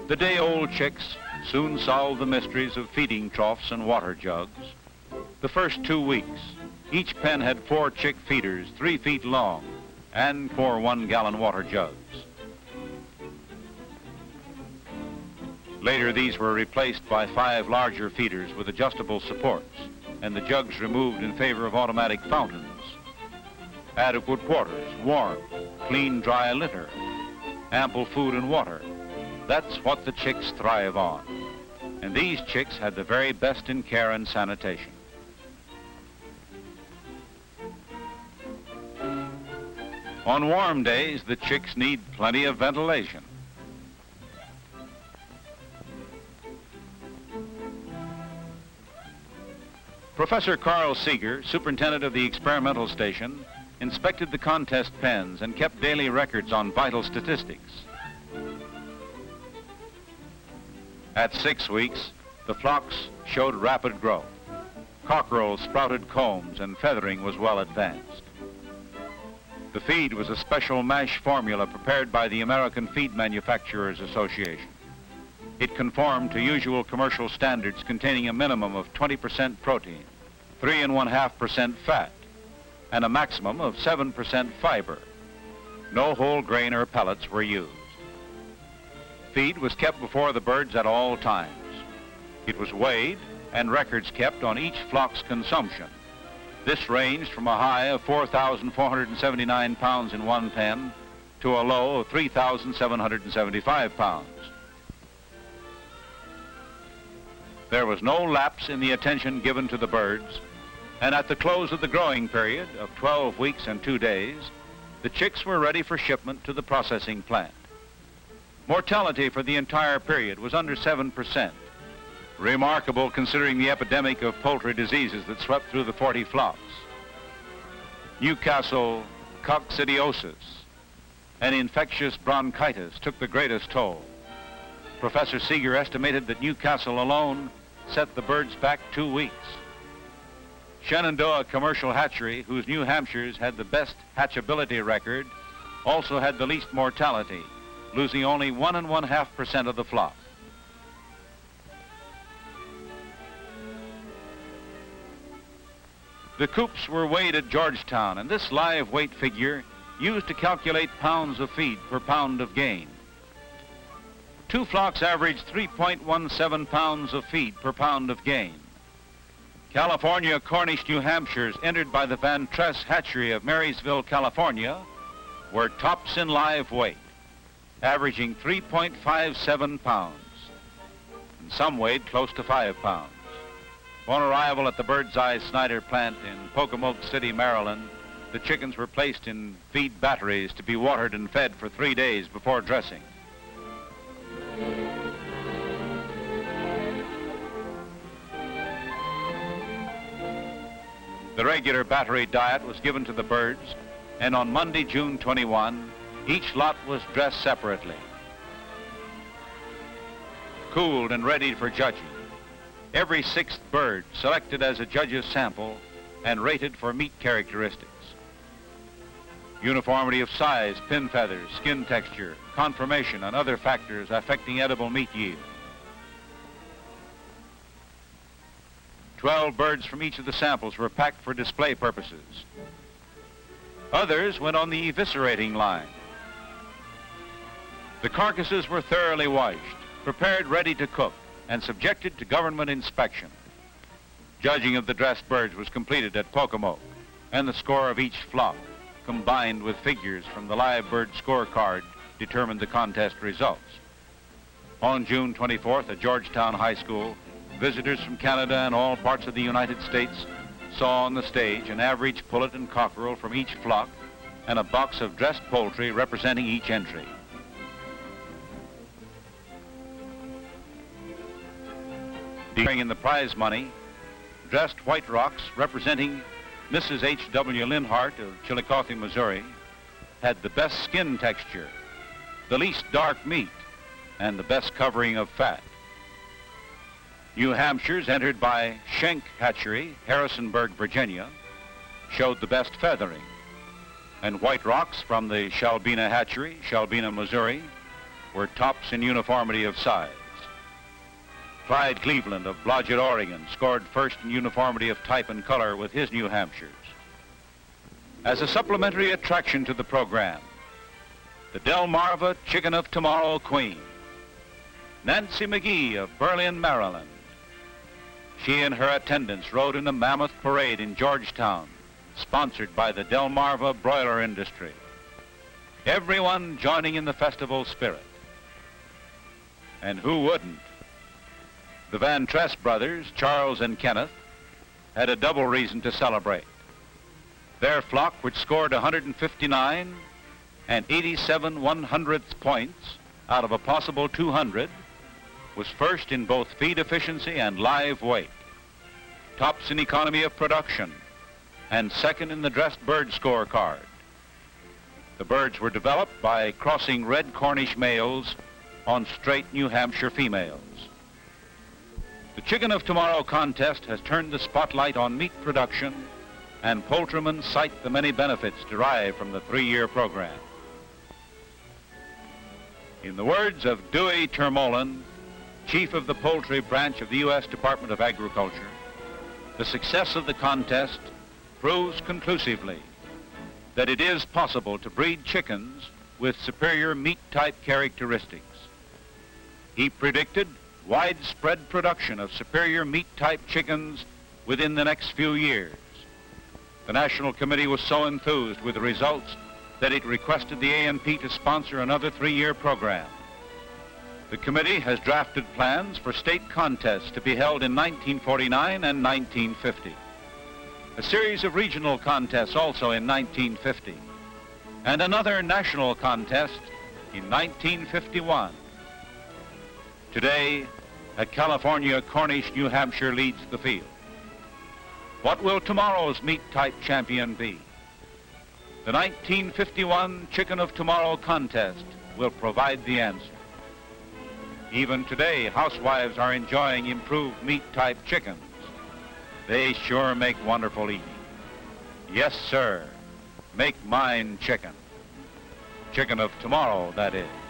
The day-old chicks soon solved the mysteries of feeding troughs and water jugs. The first 2 weeks, each pen had 4 chick feeders 3 feet long and 4 one-gallon water jugs. Later, these were replaced by 5 larger feeders with adjustable supports and the jugs removed in favor of automatic fountains. Adequate quarters, warmth, clean, dry litter, ample food and water. That's what the chicks thrive on. And these chicks had the very best in care and sanitation. On warm days, the chicks need plenty of ventilation. Professor Carl Seeger, superintendent of the experimental station, inspected the contest pens and kept daily records on vital statistics. At 6 weeks, the flocks showed rapid growth. Cockerels sprouted combs and feathering was well advanced. The feed was a special mash formula prepared by the American Feed Manufacturers Association. It conformed to usual commercial standards containing a minimum of 20% protein, 3.5% fat, and a maximum of 7% fiber. No whole grain or pellets were used. Feed was kept before the birds at all times. It was weighed and records kept on each flock's consumption. This ranged from a high of 4,479 pounds in one pen to a low of 3,775 pounds. There was no lapse in the attention given to the birds, and at the close of the growing period of 12 weeks and 2 days, the chicks were ready for shipment to the processing plant. Mortality for the entire period was under 7%. Remarkable considering the epidemic of poultry diseases that swept through the 40 flocks. Newcastle coccidiosis and infectious bronchitis took the greatest toll. Professor Seeger estimated that Newcastle alone set the birds back 2 weeks. Shenandoah Commercial Hatchery, whose New Hampshires had the best hatchability record, also had the least mortality, losing only 1.5% of the flock. The coops were weighed at Georgetown, and this live weight figure used to calculate pounds of feed per pound of gain. 2 flocks averaged 3.17 pounds of feed per pound of gain. California Cornish New Hampshires, entered by the Van Tress Hatchery of Marysville, California, were tops in live weight, averaging 3.57 pounds, and some weighed close to 5 pounds. On arrival at the Bird's Eye Snyder plant in Pocomoke City, Maryland, the chickens were placed in feed batteries to be watered and fed for 3 days before dressing. The regular battery diet was given to the birds, and on Monday, June 21, each lot was dressed separately, cooled and ready for judging. Every 6th bird selected as a judge's sample and rated for meat characteristics. Uniformity of size, pin feathers, skin texture, conformation, and other factors affecting edible meat yield. 12 birds from each of the samples were packed for display purposes. Others went on the eviscerating line. The carcasses were thoroughly washed, prepared ready to cook, and subjected to government inspection. Judging of the dressed birds was completed at Pocomoke, and the score of each flock, combined with figures from the live bird scorecard, determined the contest results. On June 24th at Georgetown High School, visitors from Canada and all parts of the United States saw on the stage an average pullet and cockerel from each flock and a box of dressed poultry representing each entry. Declaring in the prize money, dressed White Rocks representing Mrs. H.W. Linhart of Chillicothe, Missouri, had the best skin texture, the least dark meat, and the best covering of fat. New Hampshires, entered by Schenck Hatchery, Harrisonburg, Virginia, showed the best feathering. And White Rocks from the Shalbina Hatchery, Shalbina, Missouri, were tops in uniformity of size. Clyde Cleveland of Blodgett, Oregon, scored first in uniformity of type and color with his New Hampshires. As a supplementary attraction to the program, the Delmarva Chicken of Tomorrow Queen, Nancy McGee of Berlin, Maryland. She and her attendants rode in a mammoth parade in Georgetown, sponsored by the Delmarva broiler industry. Everyone joining in the festival spirit. And who wouldn't? The Van Tress brothers, Charles and Kenneth, had a double reason to celebrate. Their flock, which scored 159 and 87 100th points out of a possible 200, was first in both feed efficiency and live weight, tops in economy of production, and second in the dressed bird scorecard. The birds were developed by crossing red Cornish males on straight New Hampshire females. The Chicken of Tomorrow contest has turned the spotlight on meat production, and poultrymen cite the many benefits derived from the 3-year program. In the words of Dewey Termolen, chief of the poultry branch of the U.S. Department of Agriculture, the success of the contest proves conclusively that it is possible to breed chickens with superior meat-type characteristics. He predicted widespread production of superior meat-type chickens within the next few years. The National Committee was so enthused with the results that it requested the A&P to sponsor another 3-year program. The committee has drafted plans for state contests to be held in 1949 and 1950. A series of regional contests also in 1950, and another national contest in 1951. Today, a California Cornish New Hampshire leads the field. What will tomorrow's meat-type champion be? The 1951 Chicken of Tomorrow contest will provide the answer. Even today, housewives are enjoying improved meat-type chickens. They sure make wonderful eating. Yes, sir. Make mine chicken. Chicken of Tomorrow, that is.